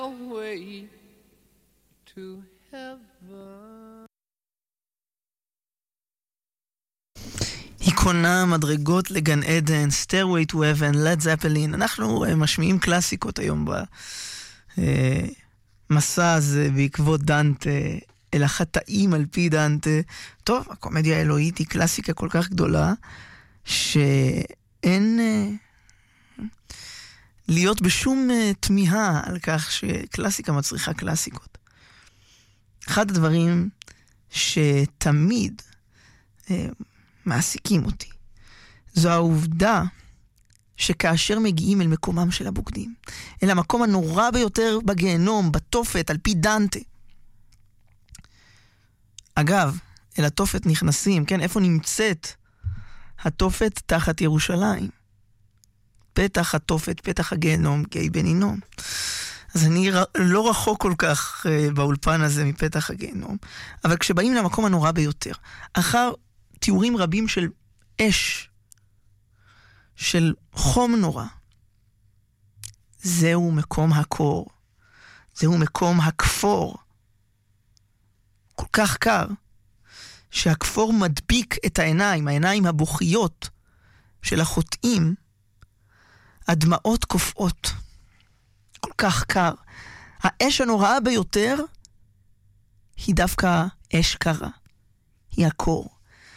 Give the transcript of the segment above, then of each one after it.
Way to heaven. היא קונה מדרגות לגן עדן, Stairway to Heaven, Led Zeppelin. אנחנו משמיעים קלאסיקות היום במסע הזה בעקבות דנטה, אל החטאים על פי דנטה. טוב, הקומדיה האלוהית היא קלאסיקה כל כך גדולה, שאין להיות בשום תמיהה על כך שקלאסיקה מצריכה קלאסיקות. אחד הדברים שתמיד מעסיקים אותי, זו העובדה שכאשר מגיעים אל מקומם של הבוגדים, אל המקום הנורא ביותר בגיהנום, בתופת, על פי דנטה. אגב, אל התופת נכנסים, כן? איפה נמצאת התופת? תחת ירושלים. פתח התופת, פתח הגיהנום, גיא בן הינום. אז אני לא רחוק כל כך באולפן הזה מפתח הגיהנום. אבל כשבאים למקום הנורא ביותר, אחר תיאורים רבים של אש, של חום נורא, זהו מקום הקור, זהו מקום הכפור. כל כך קר, שהכפור מדביק את העיניים, העיניים הבוכיות של החוטאים, הדמעות קופאות. כל כך קר. האש הנוראה ביותר היא דווקא אש קרה. היא הקור.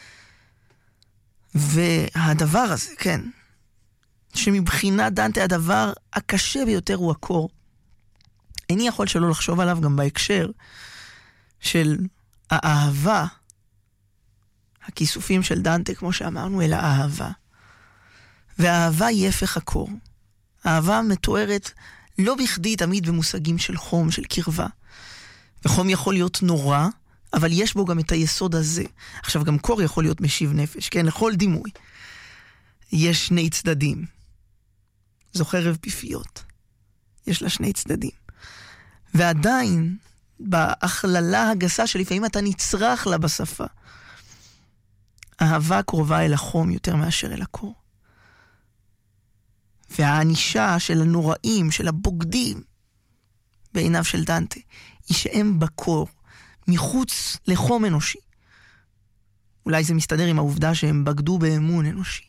והדבר הזה, כן, שמבחינה דנטה הדבר הקשה ביותר הוא הקור. איני יכול שלא לחשוב עליו גם בהקשר של האהבה, הכיסופים של דנטה, כמו שאמרנו, אל האהבה. והאהבה היא הפך הקור. האהבה מתוארת לא בכדי תמיד במושגים של חום, של קרבה. וחום יכול להיות נורא, אבל יש בו גם את היסוד הזה. עכשיו, גם קור יכול להיות משיב נפש, כן? לכל דימוי. יש שני צדדים. זו חרב פיפיות. יש לה שני צדדים. ועדיין, בהכללה הגסה שלפעמים אתה נצרח לה בשפה, אהבה קרובה אל החום יותר מאשר אל הקור. והענישה של הנוראים, של הבוגדים, בעיניו של דנטה, היא שהם בקור, מחוץ לחום אנושי. אולי זה מסתדר עם העובדה שהם בגדו באמון אנושי.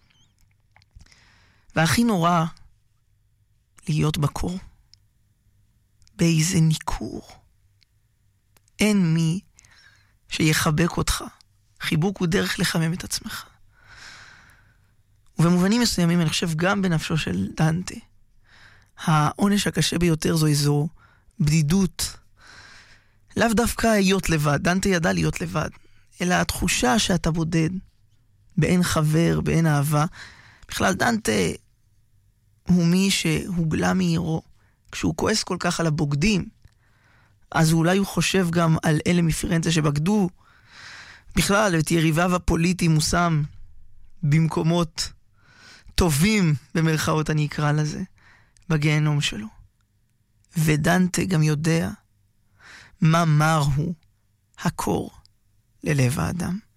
והכי נורא להיות בקור, באיזה ניכור. אין מי שיחבק אותך. חיבוק הוא דרך לחמם את עצמך. ובמובנים מסוימים, אני חושב גם בנפשו של דנטה, העונש הקשה ביותר זו איזו בדידות. לאו דווקא להיות לבד, דנטה ידע להיות לבד, אלא התחושה שאתה בודד, באין חבר, באין אהבה. בכלל דנטה הוא מי שהוגלה מעירו. כשהוא כועס כל כך על הבוגדים, אז אולי הוא חושב גם על אלה מפירנצה שבגדו. בכלל, את יריביו הפוליטיים הוא שם במקומות טובים, במרכאות אני אקרא לזה, בגיהנום שלו. ודנטה גם יודע מה מר הוא הקור ללב האדם.